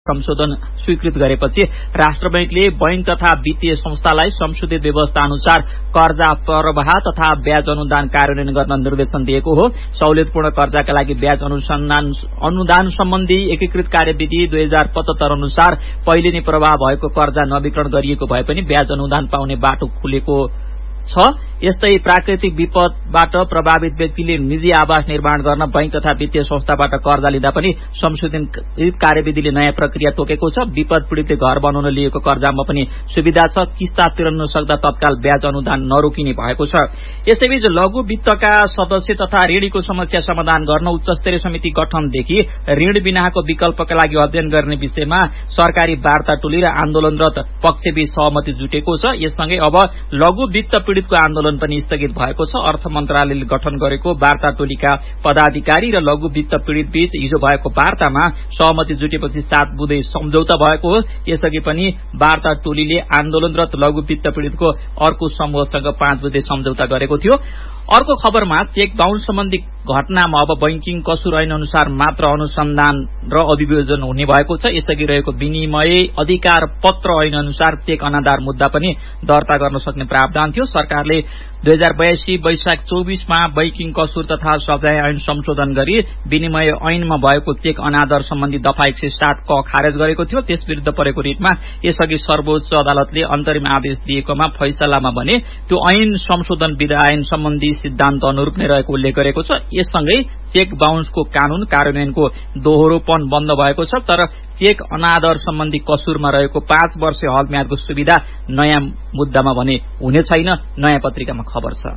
संशोधन स्वीकृत गरेपछि राष्ट्र बैंकले बैंक तथा वित्तीय संस्थालाई संशोधित व्यवस्था अनुसार कर्जा प्रवाह तथा ब्याज अनुदान कार्यान्वयन गर्न निर्देशन दिएको हो। सहुलियतपूर्ण कर्जाका लागि ब्याज अनुदान सम्बन्धी एकीकृत कार्यविधि 2075 अनुसार पहिले नै प्रवाह भएको कर्जा नवीकरण गरिएको भए पनि ब्याज अनुदान पाउने बाटो खुलेको छ। यस्तै प्राकृतिक विपदबाट प्रभावित व्यक्तिले निजी आवास निर्माण गर्न बैंक तथा वित्तीय संस्थाबाट कर्जा लिँदा पनि संशोधित कार्यविधिले नयाँ प्रक्रिया तोकेको छ। विपद पीड़ितले घर बनाउन लिएको कर्जामा पनि सुविधा छ। किस्ता तिर्न नसक्दा तत्काल ब्याज अनुदान नरोकिने भएको छ। यसैबीच लघु वित्तका सदस्य तथा ऋणीको समस्या समाधान गर्न उच्चस्तरीय समिति गठनदेखि ऋण बिनाको विकल्पका लागि अध्ययन गर्ने विषयमा सरकारी वार्ता टोली र आन्दोलनरत पक्षबीच सहमति जुटेको छ। यससँगै अब लघु वित्त पीड़ितको आन्दोलन पनि स्थगित भएको छ। अर्थ मन्त्रालयले गठन गरेको वार्ता टोलीका पदाधिकारी र लघु वित्त पीड़ित बीच हिजो भएको वार्तामा सहमति जुटेपछि 7 बुँदे सम्झौता भएको हो। यसअघि पनि वार्ता टोलीले आन्दोलनरत लघु वित्त पीड़ितको अर्को समूहसँग 5 बुँदे सम्झौता गरेको थियो। अर्को खबरमा चेक बाउन्स सम्बन्धी घटनामा अब बैंकिङ कसुर ऐन अनुसार मात्र अनुसन्धान र अभियोजन हुने भएको छ। यसअघि रहेको विनिमय अधिकार पत्र ऐन अनुसार चेक अनादर मुद्दा पनि दर्ता गर्न सक्ने प्रावधान थियो। सरकारले 2082 वैशाख 24 मा बैंकिङ कसुर तथा सजाय ऐन संशोधन गरी विनिमय ऐनमा भएको चेक अनादर सम्बन्धी दफा 107 क खारेज गरेको थियो। त्यस विरुद्ध परेको रिटमा यसअघि सर्वोच्च अदालतले अन्तरिम आदेश दिएकोमा फैसलामा भने त्यो ऐन संशोधन विधायन सम्बन्धी सिद्धान्त अनुरूप नै रहेको उल्लेख गरेको छ। यससँगै चेक बाउन्सको कानून कार्यान्वयनको दोहोरोपन बन्द भएको छ। तर चेक अनादर सम्बन्धी कसुरमा रहेको 5 वर्ष हलम्यादको सुविधा नयाँ मुद्दामा भने हुने छैन। नयाँ पत्रिकामा खबर छ।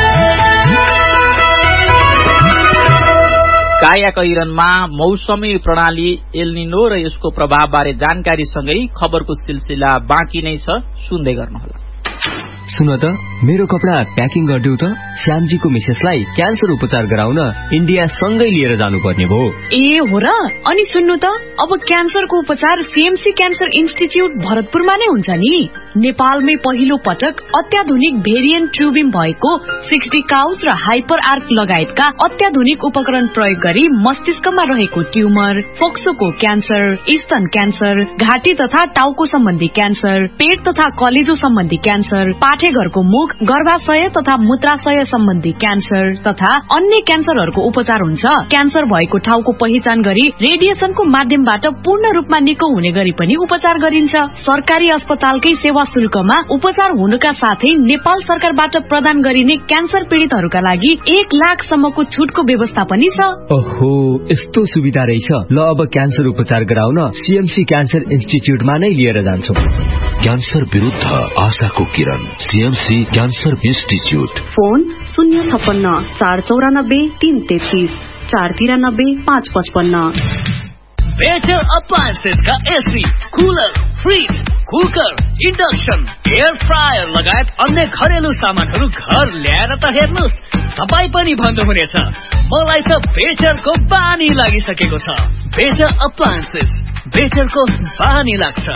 कायाकैरनमा मौसमी प्रणाली एल्निनो र यसको प्रभावबारे जानकारीसँगै खबरको सिलसिला बाँकी नै छ। सुन्दै गर्नुहोला। सुन त मेरो कपडा प्याकिङ गरिदेऊ त। श्यामजीको मिसेसलाई क्यान्सर उपचार गराउन इन्डिया सँगै लिएर जानुपर्ने भयो। ए हो र। अनि सुन्नु त अब क्यान्सरको उपचार सीएमसी क्यान्सर इन्स्टिच्युट भरतपुरमा नै हुन्छ नि। नेपालमै पहिलो पटक अत्याधुनिक भेरिएन्ट ट्युबिम भएको 60 काउज र हाइपर आर्क लगायतका अत्याधुनिक उपकरण प्रयोग गरी मस्तिष्कमा रहेको ट्युमर, फोक्सोको क्यान्सर, स्तन क्यान्सर, घाँटी तथा टाउको सम्बन्धी क्यान्सर, पेट तथा कलेजो सम्बन्धी क्यान्सर, पाठेघरको मुख, गर्भाशय तथा मूत्राशय सम्बन्धी क्यान्सर तथा अन्य क्यान्सरहरूको उपचार हुन्छ। क्यान्सर भएको ठाउँको पहिचान गरी रेडिएसनको माध्यमबाट पूर्ण रूपमा निको हुने गरी पनि उपचार गरिन्छ। सरकारी अस्पतालकै सेवा शुल्कमा उपचार हुनुका साथै नेपाल सरकारबाट प्रदान गरिने क्यान्सर पीड़ितहरूका लागि 1 लाखसम्मको छुटको व्यवस्था पनि छ। ओहो, यस्तो सुविधा रहेछ। ल अब क्यान्सर उपचार गराउन सीएमसी क्यान्सर इन्स्टिच्युटमा नै लिएर जान्छु। क्यान्सर विरुद्ध आशाको किरण, CMC cancer institute. Phone 056 494 333 493 555। Better appliances का AC, cooler, fridge, cooker, induction, air fryer लगायत अन्य घरेलु सामानहरू घर ल्याएर त हेर्नुस्, तपाई पनि भन्नुहुनेछ मलाई त बेटरको बानी लागिसकेको छ। बेटर अप्लायन्सेस, बेटरको बानी लाग्छ।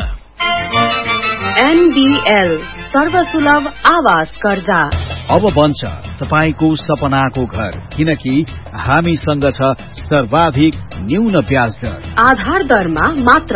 NBL सर्वसुलभ आवास कर्जा अब बन्छ तपाईको सपनाको घर, किनकि हामीसँग छ सर्वाधिक न्यून ब्याज दर। आधार दरमा मात्र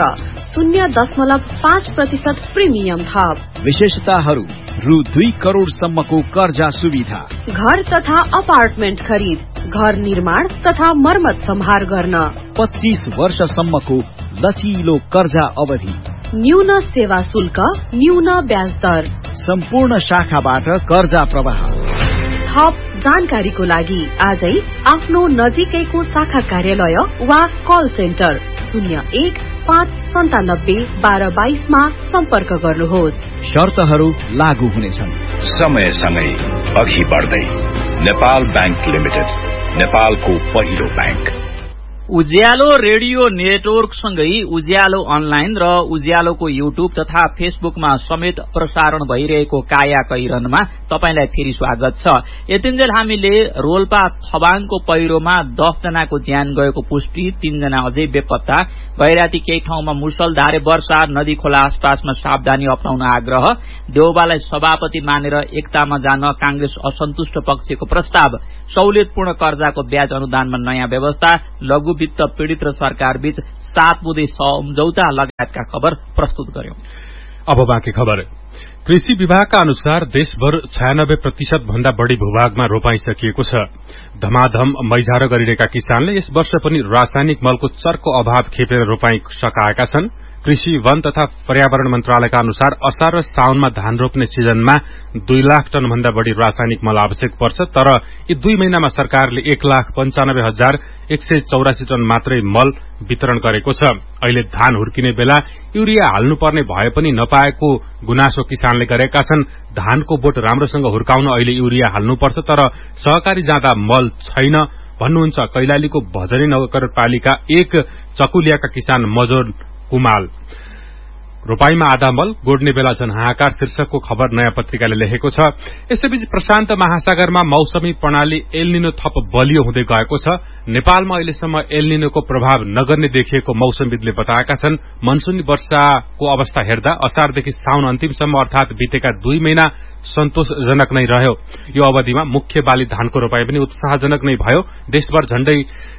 0.5% प्रिमियम थप। विशेषताहरू रु 2 करोडसम्मको कर्जा सुविधा। घर तथा अपार्टमेन्ट खरिद, घर निर्माण तथा मर्मत सम्हार गर्न 25 वर्षसम्मको लचिलो कर्जा अवधि। न्यून सेवा शुल्क, न्यून ब्याज दर। सम्पूर्ण शाखाबाट कर्जा प्रवाह। थप जानकारीको लागि आजै आफ्नो नजिकैको शाखा कार्यालय वा कल सेन्टर 01-597-1222 मा सम्पर्क गर्नुहोस्। शर्तहरू लागू हुनेछन्। समयसँगै अघि बढ्दै नेपाल बैंक लिमिटेड, नेपालको पहिलो बैंक। उज्यालो रेडियो नेटवर्कसँगै उज्यालो अनलाइन र उज्यालोको युट्युब तथा फेसबुकमा समेत प्रसारण भइरहेको कायाकैरनमा तपाईलाई फेरि स्वागत छ। यतिन्जेल हामीले रोल्पा थबाङको पहिरोमा 10 जनाको ज्यान गएको पुष्टि, 3 जना अझै बेपत्ता, गैराती केही ठाउँमा मुसलधारे वर्षा, नदी खोला आसपासमा सावधानी अपनाउन आग्रह, देउबालाई सभापति मानेर एकतामा जान कांग्रेस असन्तुष्ट पक्षको प्रस्ताव, सहुलियतपूर्ण कर्जाको ब्याज अनुदानमा नयाँ व्यवस्था, लघु वित्त पीड़ित र सरकार बीच 7 बुँदे सम्झौता लगायतका खबर प्रस्तुत गर्यौं। अब बाँकी खबर। कृषि विभागका अनुसार देशभर 96% भन्दा बढ़ी भूभागमा रोपाई सकिएको छ। धमाधम मैझारो गरिरहेका किसानले यस वर्ष पनि रासायनिक मलको चर्को अभाव खेपेर रोपाई सकाएका छन्। कृषि वन तथा पर्यावरण मन्त्रालयका अनुसार असार र साउनमा धान रोप्ने सिजनमा 2 लाख टन भन्दा बढ़ी रासायनिक मल आवश्यक पर्छ। तर यी 2 महिनामा सरकारले 1,95,184 टन मात्रै मल वितरण गरेको छ। अहिले धान हुर्किने बेला युरिया हाल्नुपर्ने भए पनि नपाएको गुनासो किसानले गरेका छन्। धानको बोट राम्रोसँग हुर्काउन अहिले युरिया हाल्नुपर्छ, तर सहकारी जाँदा मल छैन भन्नुहुन्छ कैलालीको भजनी नगरपालिका 1 चकुलियाका किसान मजोर कुमाल। रोपाईमा आधा मल, गोड्ने बेला झन हाहाकार शीर्षकको खबर नयाँ पत्रिकाले लेखेको छ। यसैबीच प्रशान्त महासागरमा मौसमी प्रणाली एल निनो थप बलियो हुँदै गएको छ। नेपालमा अहिलेसम्म एल निनोको प्रभाव नगर्ने देखिएको मौसमविदले बताएका छन्। मनसुनी वर्षाको अवस्था हेर्दा असारदेखि साउन अन्तिमसम्म अर्थात बितेका 2 महिना सन्तोषजनक नै रह्यो। यो अवधिमा मुख्य बाली धानको रोपाई पनि उत्साहजनक नै भयो। देशभर झण्डै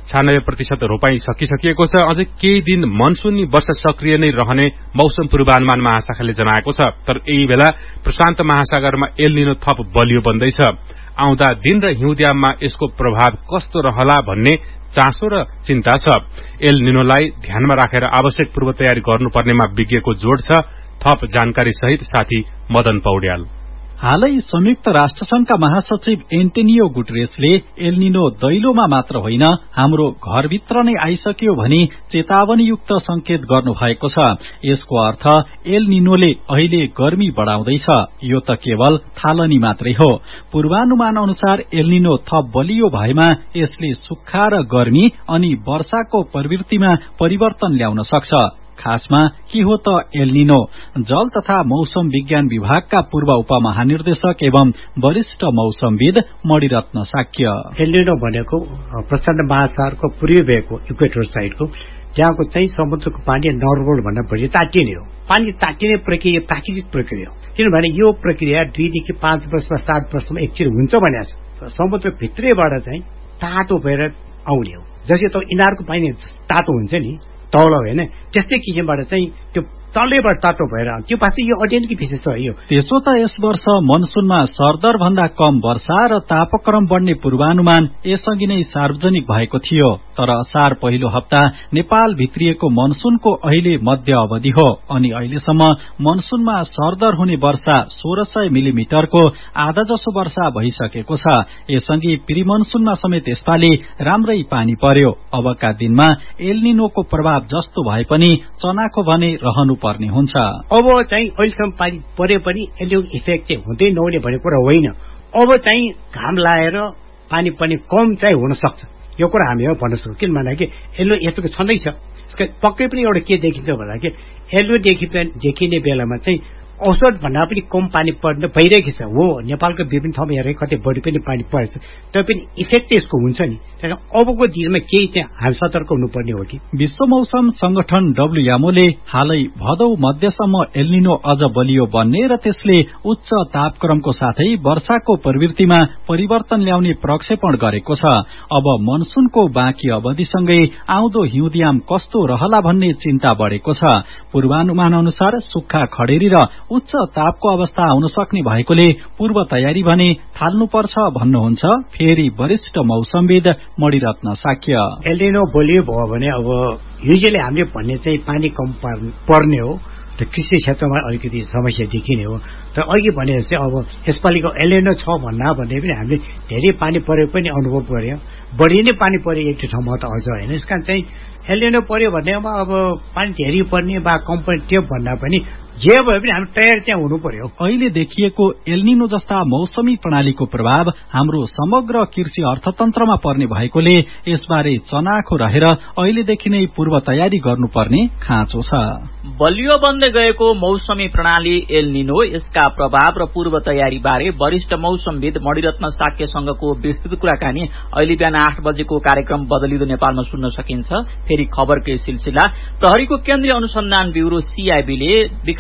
96% रोपाई सकिसकिएको छ। अझै केही दिन मनसुनी वर्षा सक्रिय नै रहने मौसम पूर्वानुमान महाशाखाले जनाएको छ। तर यही बेला प्रशान्त महासागरमा एल निनो थप बलियो बन्दैछ। आउँदा दिन र हिउँदयाममा यसको प्रभाव कस्तो रहला भन्ने चासो र चिन्ता छ। एल निनोलाई ध्यानमा राखेर आवश्यक पूर्व तयारी गर्नुपर्नेमा विज्ञको जोड छ। थप जानकारी सहित साथी मदन पौड्याल। हालै संयुक्त राष्ट्रसंघका महासचिव एन्टोनियो गुटेरेसले एल निनो दैलोमा मात्र होइन हाम्रो घरभित्र नै आइसक्यो भनी चेतावनीयुक्त संकेत गर्नुभएको छ। यसको अर्थ एल निनोले अहिले गर्मी बढाउँदैछ। यो त केवल थालनी मात्रै हो। पूर्वानुमान अनुसार एल निनो थप बलियो भएमा यसले सुक्खा र गर्मी अनि वर्षाको प्रवृत्तिमा परिवर्तन ल्याउन सक्छ। खासमा के हो त एल निनो? जल तथा मौसम विज्ञान विभागका पूर्व उपमहानिर्देशक एवं वरिष्ठ मौसमविद मणिरत्न साक्य। एल निनो भनेको प्रशान्त महासागरको पूर्वी भेगको इक्वेटर साइडको जहाँको चाहिँ समुद्रको पानी नर्मल भन्दा बढी तातिने हो। पानी तातिने प्रक्रिया प्राकृतिक प्रक्रिया हो। किनभने यो प्रक्रिया 2 देखि 5 वर्षमा 7 वर्षमा एकचोटि हुन्छ भनेको छ। समुद्र भित्रैबाट चाहिँ तातो भएर आउने हो। जसै त इनारको पानी तातो हुन्छ नि तल होइन, त्यस्तै किसिमबाट चाहिँ त्यो तलैबाट तातो भएर त्यो पास यो अध्ययनकै विषय छ। यो त्यसो त यस वर्ष मनसुनमा सरदर भन्दा कम वर्षा र तापक्रम बढ्ने पूर्वानुमान यसअघि नै सार्वजनिक भएको थियो। तर असार पहिलो हप्ता नेपाल भित्रिएको मनसुनको अहिले मध्य अवधि हो अनि अहिलेसम्म मनसुनमा सरदर हुने वर्षा 1600 मिलिमिटरको आधा जसो वर्षा भइसकेको छ। यसअघि प्री मनसुनमा समेत यसपालि राम्रै पानी पर्यो। अबका दिनमा एल निनोको प्रभाव जस्तो भए पनि चनाखो भने रहनु पर्ने हुन्छ। अब चाहिँ अहिलेसम्म पानी परे पनि यसले इफेक्ट चाहिँ हुँदै नहुने भन्ने कुरा होइन। अब चाहिँ घाम लाएर पानी पनि कम चाहिँ हुन सक्छ। यो कुरा हामी भन्न सक्छौँ। किन भन्दाखेरि एल्लो यस्तो छँदैछ। यसको पक्कै पनि एउटा के देखिन्छ भन्दाखेरि एल्लो देखिने बेलामा चाहिँ औसत भन्दा पनि कम पानी पर्न भइरहेको छ। हो, नेपालको विभिन्न ठाउँमा हेरेर कतै बढी पनि पानी परेछ, तैपनि इफेक्ट यसको हुन्छ नि। त्यसैले अबको दिनमा केही चाहिँ हामी सतर्क हुनुपर्ने हो कि। विश्व मौसम संगठन WMOले हालै भदौ मध्यसम्म एल निनो अझ बलियो बन्ने र त्यसले उच्च तापक्रमको साथै वर्षाको प्रवृत्तिमा परिवर्तन ल्याउने प्रक्षेपण गरेको छ। अब मनसुनको बाँकी अवधिसँगै आउँदो हिउँदयाम कस्तो रहला भन्ने चिन्ता बढेको छ। पूर्वानुमान अनुसार सुक्खा खडेरी र उच्च तापको अवस्था आउन सक्ने भएकोले पूर्व तयारी भने थाल्नुपर्छ भन्नुहुन्छ फेरि वरिष्ठ मौसमविद मणिरत्न साक्य। एल निनो बलियो भयो भने अब युजुअली हामीले भन्ने चाहिँ पानी कम पर्ने हो र कृषि क्षेत्रमा अलिकति समस्या देखिने हो। तर अघि भने चाहिँ अब यसपालिको एल निनो छ भन्दा पनि हामीले धेरै पानी परेको पनि अनुभव गर्यौं। बढी नै पानी पर्यो एक ठाउँमा त अझ होइन। यसकारण चाहिँ एल निनो पर्यो भन्नेमा अब पानी धेरै पर्ने वा कम पर्ने त्यो भन्दा पनि जे भए पनि हामी तयार चाहिँ हुनु पर्यो। अहिले देखिएको एल निनो जस्ता मौसमी प्रणालीको प्रभाव हाम्रो समग्र कृषि अर्थतन्त्रमा पर्ने भएकोले यसबारे चनाखो रहेर अहिलेदेखि नै पूर्व तयारी गर्नुपर्ने खाँचो छ। बलियो बन्दै गएको मौसमी प्रणाली एल निनो, यसका प्रभाव र पूर्व तयारी बारे वरिष्ठ मौसमविद मणिरत्न साक्यसँगको विस्तृत कुराकानी अहिले बिहान 8 बजेको कार्यक्रम बदलिदो नेपालमा सुन्न सकिन्छ। फेरि खबरकै सिलसिला। प्रहरीको केन्द्रीय अनुसन्धान ब्यूरो CIB ले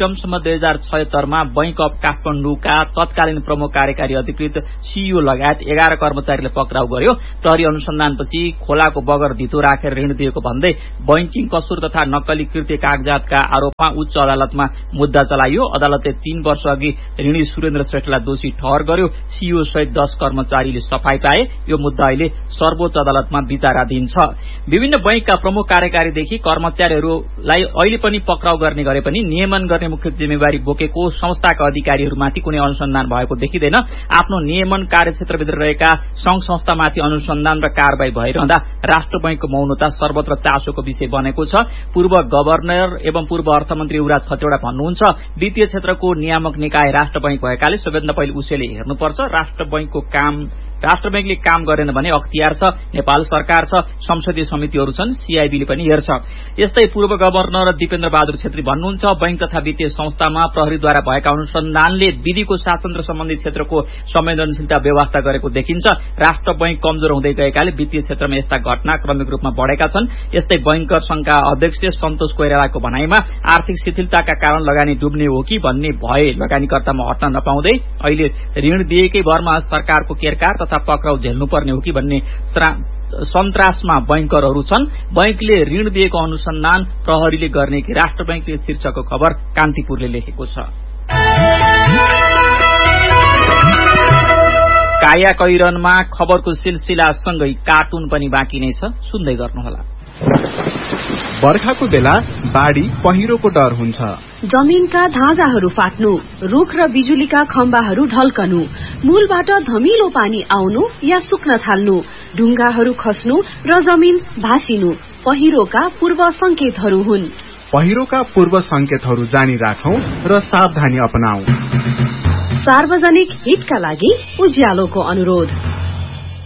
विक्रमसम्म 2076 मा बैंक अफ काठमाडौँका तत्कालीन प्रमुख कार्यकारी अधिकृत सीईओ लगायत 11 कर्मचारीले पक्राउ गर्यो। प्रहरी अनुसन्धानपछि खोलाको बगर धितो राखेर ऋण दिएको भन्दै बैंकिङ कसुर तथा नक्कली कृत्य कागजातका आरोपमा उच्च अदालतमा मुद्दा चलाइयो। अदालतले 3 वर्ष अघि ऋणी सुरेन्द्र श्रेष्ठलाई दोषी ठहर गर्यो। सीईओ सहित 10 कर्मचारीले सफाई पाए। यो मुद्दा अहिले सर्वोच्च अदालतमा विचाराधीन छ। विभिन्न बैंकका प्रमुख कार्यकारीदेखि कर्मचारीहरूलाई अहिले पनि पक्राउ गर्ने गरे पनि नियमन गर्ने मुख्य जिम्मेवारी बोकेको संस्थाका अधिकारीहरूमाथि कुनै अनुसन्धान भएको देखिँदैन। आफ्नो नियमन कार्यक्षेत्रभित्र रहेका संघ संस्थामाथि अनुसन्धान र कारबाही भइरहँदा राष्ट्र बैंकको मौनता सर्वत्र चासोको विषय बनेको छ। पूर्व गभर्नर एवं पूर्व अर्थमन्त्री युवराज खतिवड़ा भन्नुहुन्छ, वित्तीय क्षेत्रको नियामक निकाय राष्ट्र बैंक भएकाले सबैभन्दा पहिले उसैले हेर्नुपर्छ। राष्ट्र बैंकले काम गरेन भने अख्तियार छ, नेपाल सरकार छ, संसदीय समितिहरू छन्, सीआईबीले पनि हेर्छ। यस्तै पूर्व गभर्नर दिपेन्द्र बहादुर छेत्री भन्नुहुन्छ, बैंक तथा वित्तीय संस्थामा प्रहरीद्वारा भएका अनुसन्धानले विधिको शासन र सम्बन्धित क्षेत्रको संवेदनशीलता व्यवस्था गरेको देखिन्छ। राष्ट्र बैंक कमजोर हुँदै गएकाले वित्तीय क्षेत्रमा यस्ता घटना क्रमिक रूपमा बढेका छन्। यस्तै बैंकर संघका अध्यक्ष सन्तोष कोइरालाको भनाइमा आर्थिक शिथिलताका कारण लगानी डुब्ने हो कि भन्ने भए लगानीकर्तामा हट्न नपाउँदै अहिले ऋण दिएकै भरमा सरकारको केरकार तथा पक्राउ झेल्नुपर्ने हो कि भन्ने सन्तासमा बैंकरहरू छन्। बैंकले ऋण दिएको अनुसन्धान प्रहरीले गर्ने कि राष्ट्र बैंकले शीर्षकको खबर कान्तिपुरले लेखेको छ। काया कैरनमा खबरको सिलसिलासँगै कार्टुन पनि बाँकी नै छ, सुन्दै गर्नुहोला। बर्खाको बेला बाढी पहिरोको डर हुन्छ। जमिनका धाजाहरू फाट्नु, रुख र बिजुलीका खम्बाहरू ढल्कनु, मूलबाट धमिलो पानी आउनु या सुक्न थाल्नु, ढुङ्गाहरू खस्नु र जमिन भासिनु पहिरोका पूर्व संकेतहरू हुन्। पहिरोका पूर्व संकेतहरू जानी राखौं र सावधानी अपनाऊ। सार्वजनिक हितका लागि उज्यालोको अनुरोध।